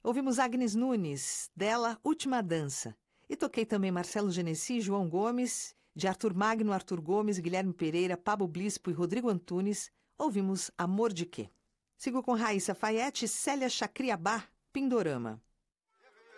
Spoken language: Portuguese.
Ouvimos Agnes Nunes, dela Última Dança. E toquei também Marcelo Genesi, João Gomes, de Arthur Magno, Arthur Gomes, Guilherme Pereira, Pablo Bispo e Rodrigo Antunes. Ouvimos Amor de Quê? Sigo com Raíssa Fayette e Célia Chacriabá, Pindorama.